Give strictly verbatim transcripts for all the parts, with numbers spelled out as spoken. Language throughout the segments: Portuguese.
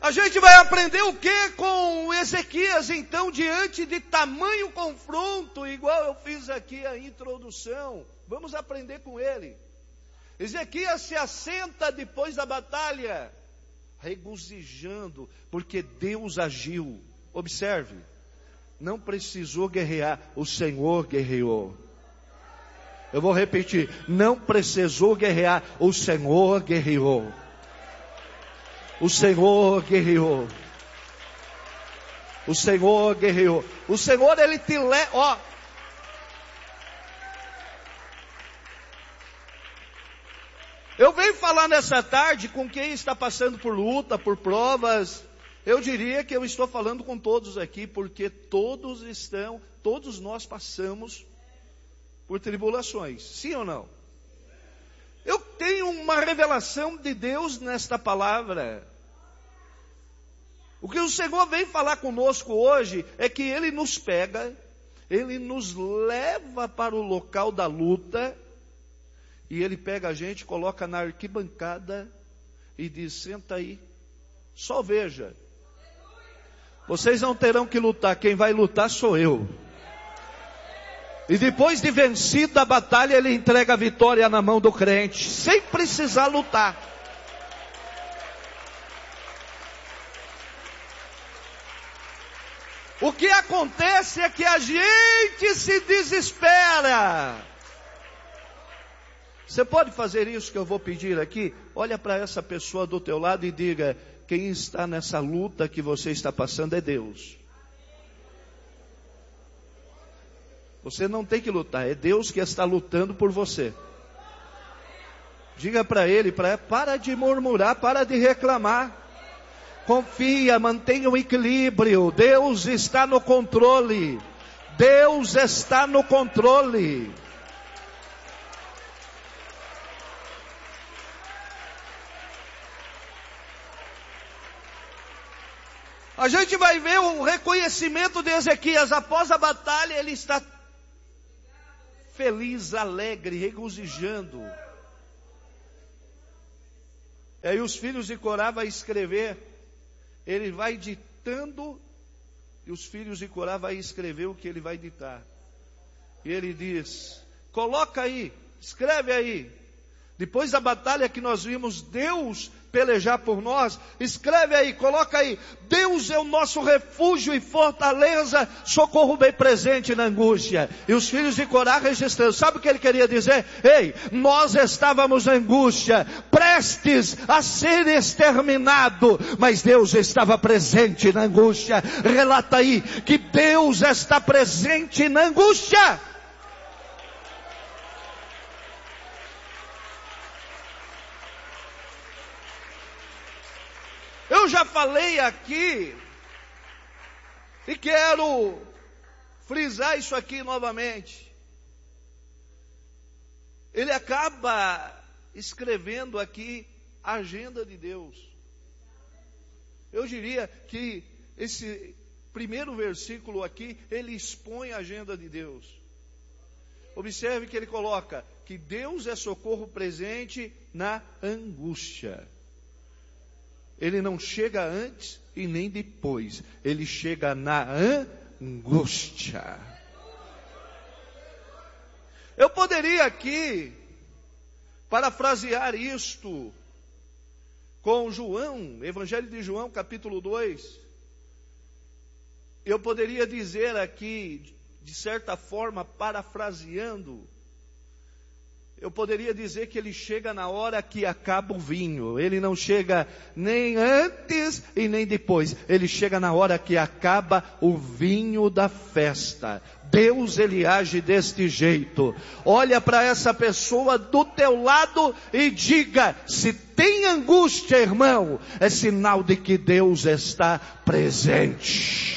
A gente vai aprender o que com Ezequias, então, diante de tamanho confronto, igual eu fiz aqui a introdução. Vamos aprender com ele. Ezequias se assenta depois da batalha, regozijando, porque Deus agiu. Observe, não precisou guerrear, o Senhor guerreou. Eu vou repetir, não precisou guerrear, o Senhor guerreou. O Senhor guerreou. O Senhor guerreou. O Senhor, Ele te leva, ó. Eu venho falar nessa tarde com quem está passando por luta, por provas. Eu diria que eu estou falando com todos aqui, porque todos estão, todos nós passamos por tribulações. Sim ou não? Eu tenho uma revelação de Deus nesta palavra. O que o Senhor vem falar conosco hoje é que Ele nos pega, Ele nos leva para o local da luta, e Ele pega a gente, coloca na arquibancada e diz, senta aí, só veja. Vocês não terão que lutar, quem vai lutar sou eu. E depois de vencida a batalha, Ele entrega a vitória na mão do crente, sem precisar lutar. O que acontece é que a gente se desespera. Você pode fazer isso que eu vou pedir aqui? Olha para essa pessoa do teu lado e diga, quem está nessa luta que você está passando é Deus. Você não tem que lutar, é Deus que está lutando por você. Diga para ele, para, para de murmurar, para de reclamar. Confia, mantenha o equilíbrio. Deus está no controle. Deus está no controle. A gente vai ver o reconhecimento de Ezequias. Após a batalha, ele está feliz, alegre, regozijando. E aí os filhos de Corá vai escrever, ele vai ditando, e os filhos de Corá vai escrever o que ele vai ditar. E ele diz, coloca aí, escreve aí. Depois da batalha que nós vimos Deus pelejar por nós, escreve aí, coloca aí, Deus é o nosso refúgio e fortaleza, socorro bem presente na angústia. E os filhos de Corá registrando, sabe o que ele queria dizer? Ei, nós estávamos na angústia, prestes a ser exterminado, mas Deus estava presente na angústia. Relata aí, que Deus está presente na angústia. Eu já falei aqui, e quero frisar isso aqui novamente. Ele acaba escrevendo aqui a agenda de Deus. Eu diria que esse primeiro versículo aqui, ele expõe a agenda de Deus. Observe que ele coloca que Deus é socorro presente na angústia. Ele não chega antes e nem depois. Ele chega na angústia. Eu poderia aqui parafrasear isto com João, Evangelho de João, capítulo dois. Eu poderia dizer aqui, de certa forma, parafraseando, eu poderia dizer que ele chega na hora que acaba o vinho. Ele não chega nem antes e nem depois. Ele chega na hora que acaba o vinho da festa. Deus, ele age deste jeito. Olha para essa pessoa do teu lado e diga, se tem angústia, irmão, é sinal de que Deus está presente.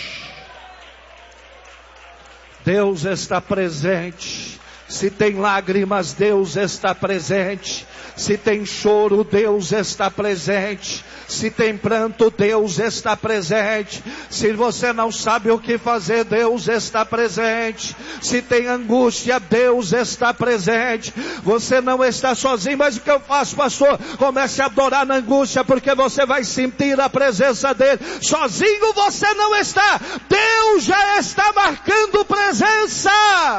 Deus está presente. Se tem lágrimas, Deus está presente. Se tem choro, Deus está presente. Se tem pranto, Deus está presente. Se você não sabe o que fazer, Deus está presente. Se tem angústia, Deus está presente. Você não está sozinho, mas o que eu faço, pastor? Comece a adorar na angústia, porque você vai sentir a presença dele. Sozinho você não está. Deus já está marcando presença.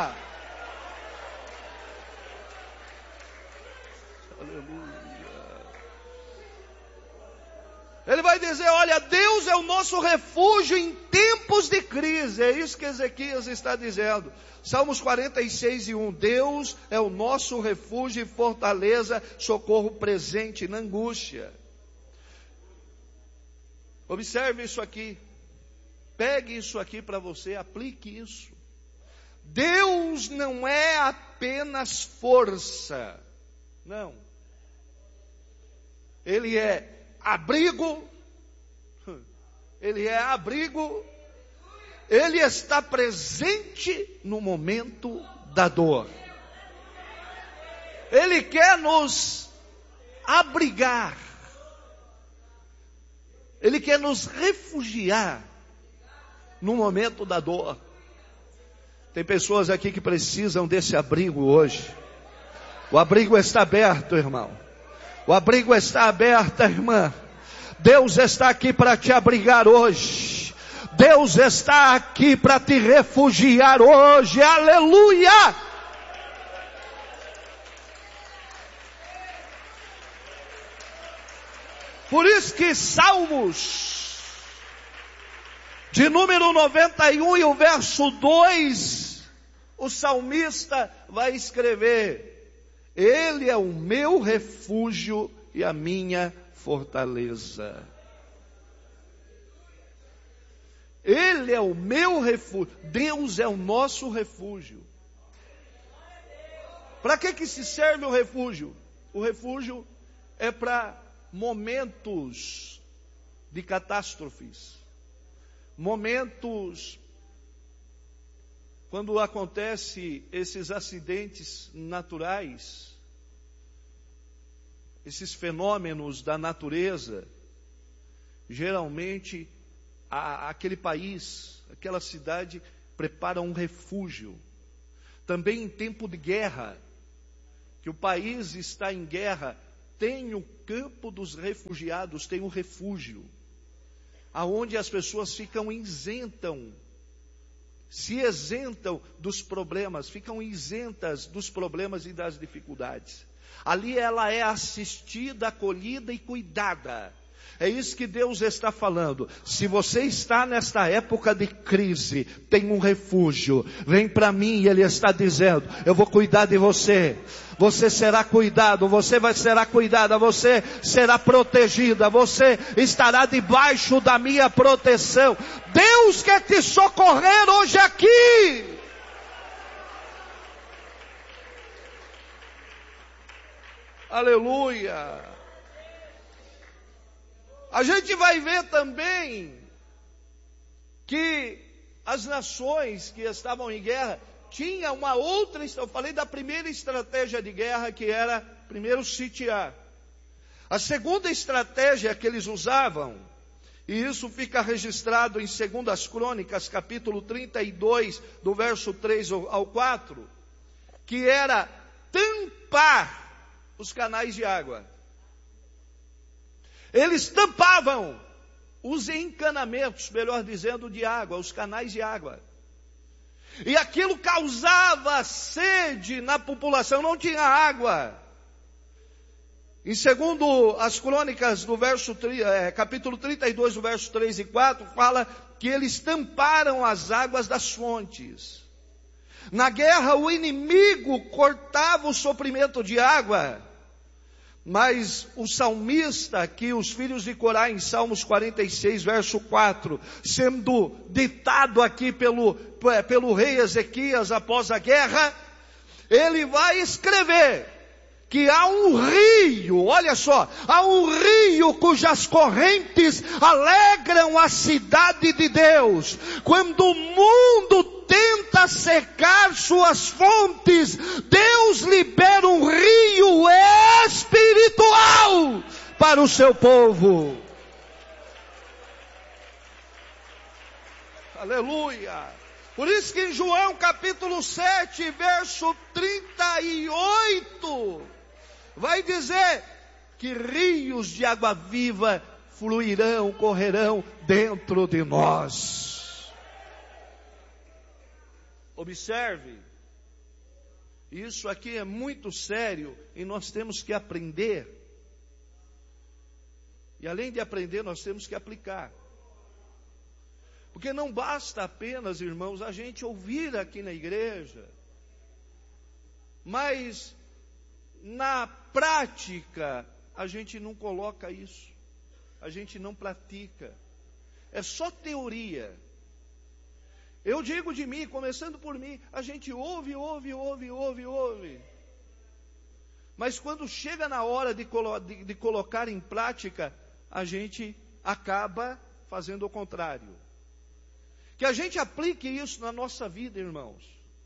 Ele vai dizer, olha, Deus é o nosso refúgio em tempos de crise. É isso que Ezequias está dizendo. Salmos quarenta e seis e um. Deus é o nosso refúgio e fortaleza, socorro presente na angústia. Observe isso aqui. Pegue isso aqui para você, aplique isso. Deus não é apenas força. Não. Ele é abrigo, Ele é abrigo, Ele está presente no momento da dor. Ele quer nos abrigar, Ele quer nos refugiar no momento da dor. Tem pessoas aqui que precisam desse abrigo hoje. O abrigo está aberto, irmão. O abrigo está aberto, irmã. Deus está aqui para te abrigar hoje. Deus está aqui para te refugiar hoje. Aleluia! Por isso que Salmos, de número noventa e um e o verso dois, o salmista vai escrever: Ele é o meu refúgio e a minha fortaleza. Ele é o meu refúgio. Deus é o nosso refúgio. Para que que se serve o refúgio? O refúgio é para momentos de catástrofes. Momentos quando acontece esses acidentes naturais, esses fenômenos da natureza, geralmente a, aquele país, aquela cidade prepara um refúgio. Também em tempo de guerra, que o país está em guerra, tem o campo dos refugiados, tem o refúgio, aonde as pessoas ficam isentam, se isentam dos problemas, ficam isentas dos problemas e das dificuldades. Ali ela é assistida, acolhida e cuidada. É isso que Deus está falando. Se você está nesta época de crise, tem um refúgio, vem para mim, e Ele está dizendo, eu vou cuidar de você. Você será cuidado, você vai será cuidada, você será protegida, você estará debaixo da minha proteção. Deus quer te socorrer hoje aqui. Aleluia. A gente vai ver também que as nações que estavam em guerra tinham uma outra, eu falei da primeira estratégia de guerra, que era primeiro sitiar. A segunda estratégia que eles usavam, e isso fica registrado em Segundas Crônicas, capítulo trinta e dois, do verso três ao quatro, que era tampar os canais de água. Eles tampavam os encanamentos, melhor dizendo, de água, os canais de água. E aquilo causava sede na população, não tinha água. Em segundo as crônicas do verso, é, capítulo trinta e dois, do verso três e quatro, fala que eles tamparam as águas das fontes. Na guerra o inimigo cortava o suprimento de água. Mas o salmista, que os filhos de Corá, em Salmos quarenta e seis, verso quatro, sendo ditado aqui pelo, pelo rei Ezequias após a guerra, ele vai escrever que há um rio, olha só, há um rio cujas correntes alegram a cidade de Deus. Quando o mundo tenta basta secar suas fontes, Deus libera um rio espiritual para o seu povo. Aleluia! Por isso que em João capítulo sete, verso trinta e oito, vai dizer que rios de água viva fluirão, correrão dentro de nós. Observe, isso aqui é muito sério e nós temos que aprender. E além de aprender, nós temos que aplicar. Porque não basta apenas, irmãos, a gente ouvir aqui na igreja, mas na prática a gente não coloca isso, a gente não pratica, é só teoria. Eu digo de mim, começando por mim, a gente ouve, ouve, ouve, ouve, ouve, mas quando chega na hora de, colo- de, de colocar em prática, a gente acaba fazendo o contrário. Que a gente aplique isso na nossa vida, irmãos.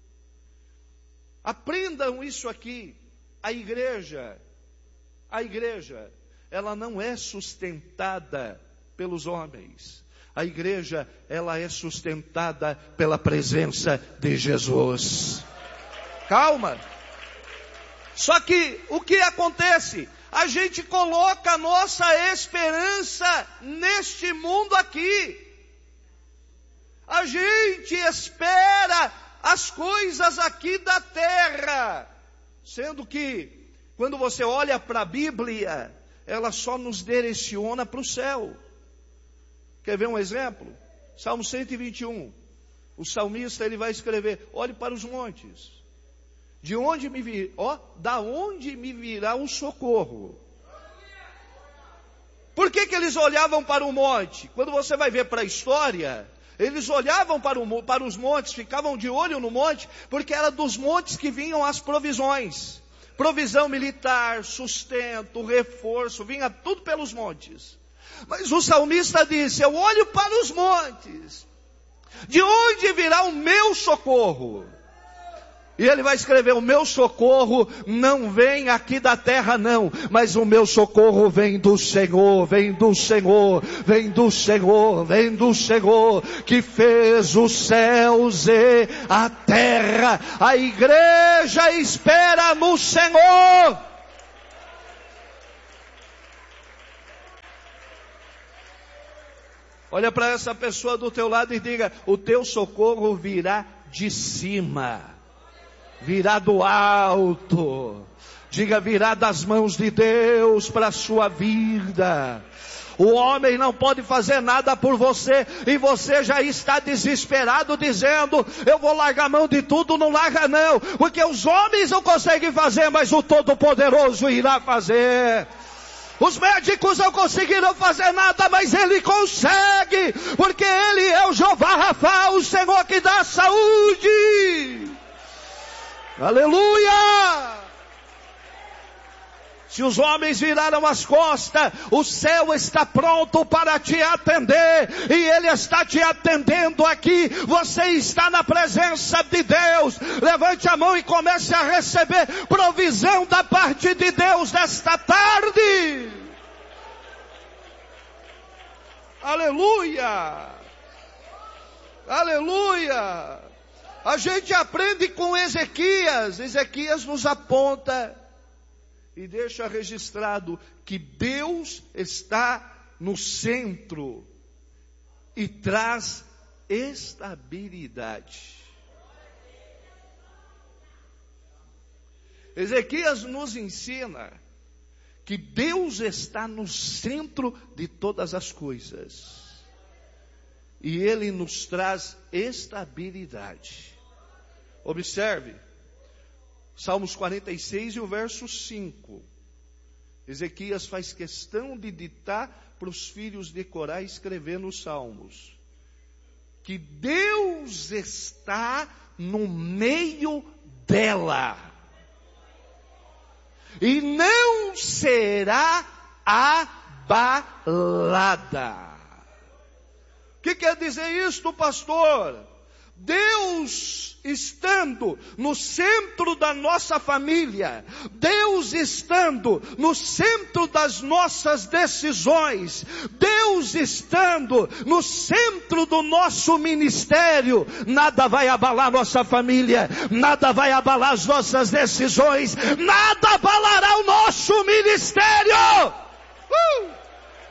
Aprendam isso aqui. A igreja, a igreja, ela não é sustentada pelos homens. A igreja, ela é sustentada pela presença de Jesus. Calma. Só que o que acontece? A gente coloca a nossa esperança neste mundo aqui. A gente espera as coisas aqui da terra, sendo que, quando você olha para a Bíblia, ela só nos direciona para o céu. Quer ver um exemplo? Salmo cento e vinte e um, o salmista ele vai escrever, olhe para os montes, de onde me vir, ó, da onde me virá o socorro? Por que que eles olhavam para o monte? Quando você vai ver para a história, eles olhavam para, o, para os montes, ficavam de olho no monte, porque era dos montes que vinham as provisões. Provisão militar, sustento, reforço, vinha tudo pelos montes. Mas o salmista disse, eu olho para os montes, de onde virá o meu socorro? E ele vai escrever, o meu socorro não vem aqui da terra não, mas o meu socorro vem do Senhor, vem do Senhor, vem do Senhor, vem do Senhor, que fez os céus e a terra. A igreja espera no Senhor. Olha para essa pessoa do teu lado e diga, o teu socorro virá de cima. Virá do alto, diga, virá das mãos de Deus para a sua vida. O homem não pode fazer nada por você, e você já está desesperado dizendo, eu vou largar a mão de tudo. Não larga não, porque os homens não conseguem fazer, mas o Todo-Poderoso irá fazer. Os médicos não conseguiram fazer nada, mas Ele consegue, porque Ele é o Jeová Rafa, o Senhor que dá saúde. Aleluia! Se os homens viraram as costas, o céu está pronto para te atender, e Ele está te atendendo aqui. Você está na presença de Deus. Levante a mão e comece a receber provisão da parte de Deus nesta tarde. Aleluia! Aleluia! A gente aprende com Ezequias. Ezequias nos aponta e deixa registrado que Deus está no centro e traz estabilidade. Ezequias nos ensina que Deus está no centro de todas as coisas. E Ele nos traz estabilidade. Observe, Salmos quarenta e seis e o verso cinco. Ezequias faz questão de ditar para os filhos de Corá escrever nos Salmos, que Deus está no meio dela, e não será abalada. O que quer dizer isto, pastor? Deus estando no centro da nossa família, Deus estando no centro das nossas decisões, Deus estando no centro do nosso ministério, nada vai abalar nossa família, nada vai abalar as nossas decisões, nada abalará o nosso ministério. Uh!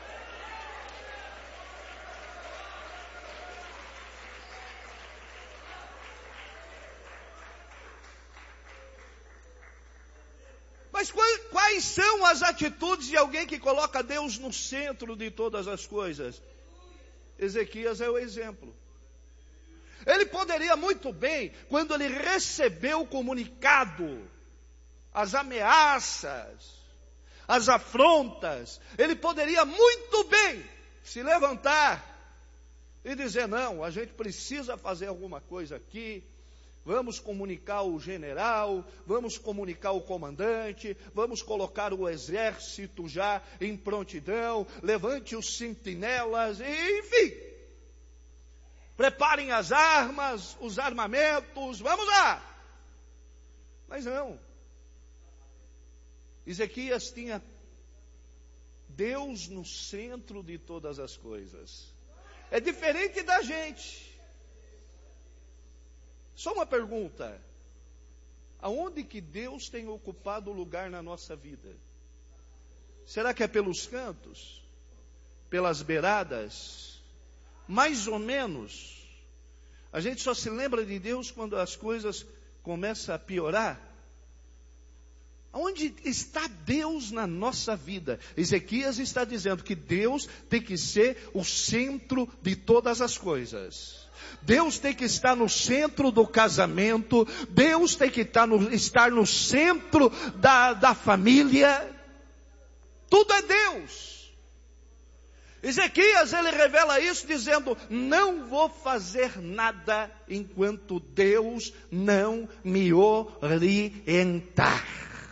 Mas quais são as atitudes de alguém que coloca Deus no centro de todas as coisas? Ezequias é o exemplo. Ele poderia muito bem, quando ele recebeu o comunicado, as ameaças, as afrontas, ele poderia muito bem se levantar e dizer: não, a gente precisa fazer alguma coisa aqui. Vamos comunicar o general, vamos comunicar o comandante, vamos colocar o exército já em prontidão, levante os sentinelas, enfim. Preparem as armas, os armamentos, vamos lá. Mas não. Ezequias tinha Deus no centro de todas as coisas. É diferente da gente. Só uma pergunta: aonde que Deus tem ocupado o lugar na nossa vida? Será que é pelos cantos? Pelas beiradas? Mais ou menos. A gente só se lembra de Deus quando as coisas começam a piorar. Aonde está Deus na nossa vida? Ezequias está dizendo que Deus tem que ser o centro de todas as coisas. Deus tem que estar no centro do casamento, Deus tem que estar no, estar no centro da, da família, tudo é Deus. Ezequias, ele revela isso dizendo: não vou fazer nada enquanto Deus não me orientar.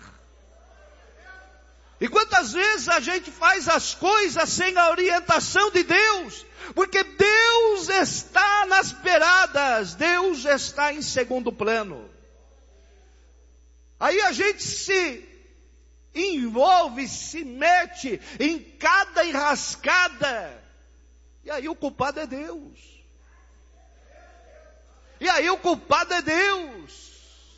E quantas vezes a gente faz as coisas sem a orientação de Deus? Porque Deus está nas beiradas, Deus está em segundo plano. Aí a gente se envolve, se mete em cada enrascada. E aí o culpado é Deus. E aí o culpado é Deus.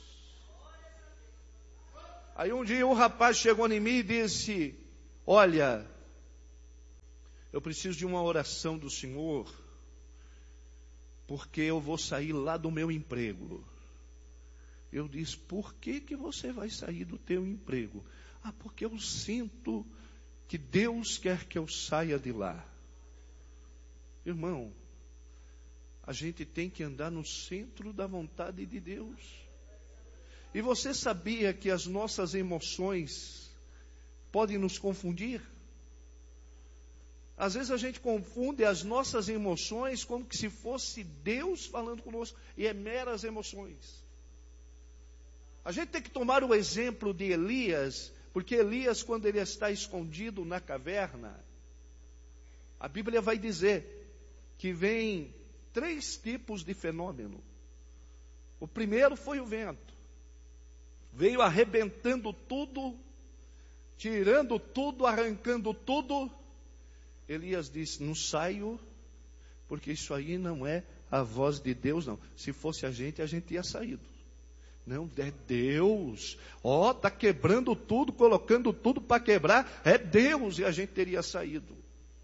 Aí um dia um rapaz chegou em mim e disse: olha, eu preciso de uma oração do Senhor, porque eu vou sair lá do meu emprego. Eu disse: por que que você vai sair do teu emprego? Ah, porque eu sinto que Deus quer que eu saia de lá. Irmão, a gente tem que andar no centro da vontade de Deus. E você sabia que as nossas emoções podem nos confundir? Às vezes a gente confunde as nossas emoções como que se fosse Deus falando conosco, e é meras emoções. A gente tem que tomar o exemplo de Elias, porque Elias, quando ele está escondido na caverna, a Bíblia vai dizer que vem três tipos de fenômeno. O primeiro foi o vento. Veio arrebentando tudo, tirando tudo, arrancando tudo. Elias disse: não saio, porque isso aí não é a voz de Deus, não. Se fosse a gente, a gente ia saído. Não, é Deus. Ó, oh, está quebrando tudo, colocando tudo para quebrar. É Deus, e a gente teria saído.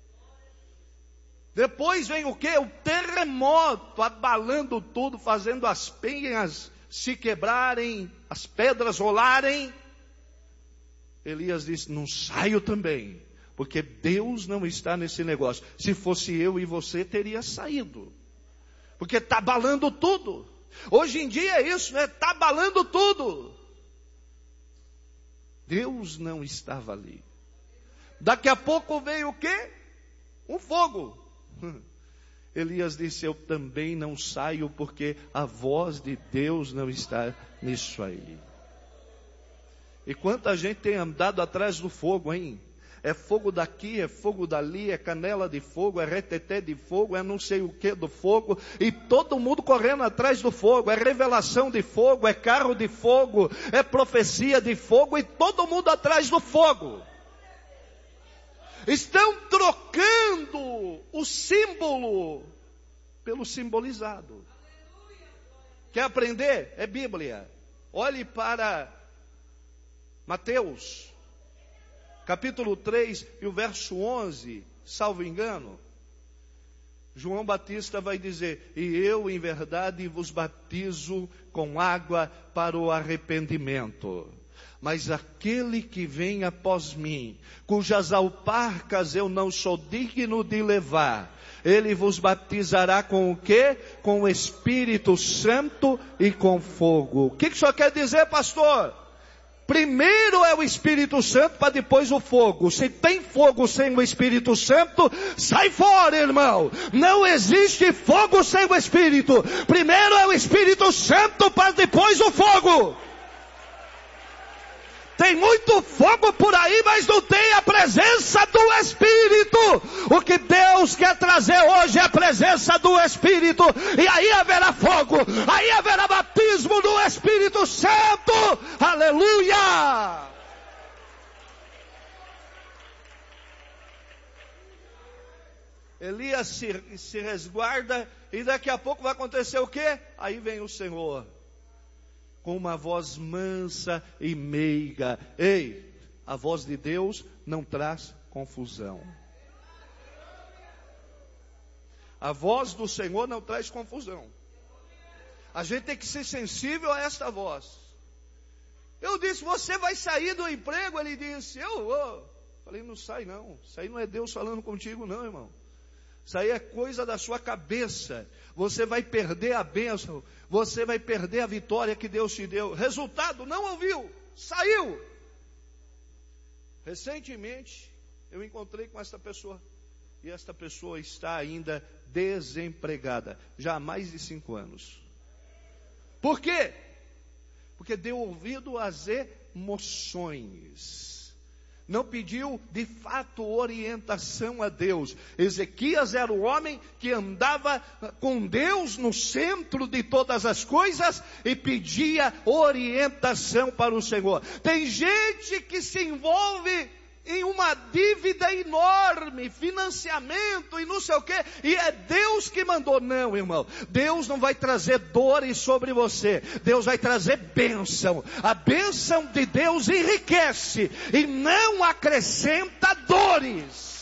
Depois vem o quê? O terremoto, abalando tudo, fazendo as penhas se quebrarem, as pedras rolarem. Elias disse: não saio também, porque Deus não está nesse negócio. Se fosse eu e você, teria saído, porque está abalando tudo. Hoje em dia é isso, né? Está abalando tudo. Deus não estava ali. Daqui a pouco veio o quê? Um fogo. Elias disse: eu também não saio, porque a voz de Deus não está nisso aí. E quanta gente tem andado atrás do fogo, hein? é fogo daqui, é fogo dali, é canela de fogo, é reteté de fogo, é não sei o que do fogo, e todo mundo correndo atrás do fogo, é revelação de fogo, é carro de fogo, é profecia de fogo, e todo mundo atrás do fogo. Estão trocando o símbolo pelo simbolizado. Quer aprender? É Bíblia. Olhe para Mateus, capítulo três e o verso onze, salvo engano. João Batista vai dizer: e eu em verdade vos batizo com água para o arrependimento. Mas aquele que vem após mim, cujas alparcas eu não sou digno de levar, ele vos batizará com o quê? Com o Espírito Santo e com fogo. O que, que o senhor quer dizer, pastor? Primeiro é o Espírito Santo, para depois o fogo. Se tem fogo sem o Espírito Santo, sai fora, irmão. Não existe fogo sem o Espírito. Primeiro é o Espírito Santo, para depois o fogo. Tem muito fogo por aí, mas não tem a presença do Espírito. O que Deus quer trazer hoje é a presença do Espírito. E aí haverá fogo. Aí haverá batismo do Espírito Santo. Aleluia! Elias se, se resguarda e daqui a pouco vai acontecer o quê? Aí vem o Senhor. Com uma voz mansa e meiga. Ei, a voz de Deus não traz confusão. A voz do Senhor não traz confusão. A gente tem que ser sensível a esta voz. Eu disse: você vai sair do emprego? Ele disse: eu vou. Falei: não sai não. Isso aí não é Deus falando contigo não, irmão. Isso aí é coisa da sua cabeça. Você vai perder a bênção. Você vai perder a vitória que Deus te deu. Resultado, não ouviu. Saiu. Recentemente, eu encontrei com esta pessoa. E esta pessoa está ainda desempregada. Já há mais de cinco anos. Por quê? Porque deu ouvido às emoções. Não pediu de fato orientação a Deus. Ezequias era o homem que andava com Deus no centro de todas as coisas e pedia orientação para o Senhor. Tem gente que se envolve em uma dívida enorme, financiamento e não sei o que, e é Deus que mandou. Não, irmão, Deus não vai trazer dores sobre você, Deus vai trazer bênção. A bênção de Deus enriquece e não acrescenta dores.